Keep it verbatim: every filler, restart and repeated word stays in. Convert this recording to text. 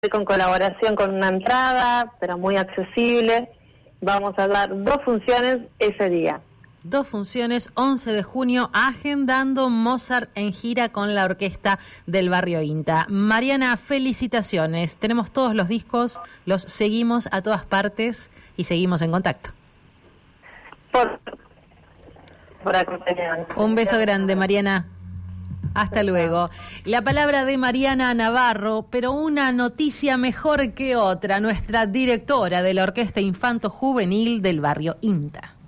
con colaboración con una entrada, pero muy accesible. Vamos a dar dos funciones ese día. Dos funciones, once de junio, agendando Mozart en gira con la orquesta del Barrio INTA. Mariana, felicitaciones. Tenemos todos los discos, los seguimos a todas partes y seguimos en contacto. Por, por acompañarnos. Un beso grande, Mariana. Hasta luego. La palabra de Mariana Navarro, pero una noticia mejor que otra, nuestra directora de la Orquesta Infanto Juvenil del Barrio INTA.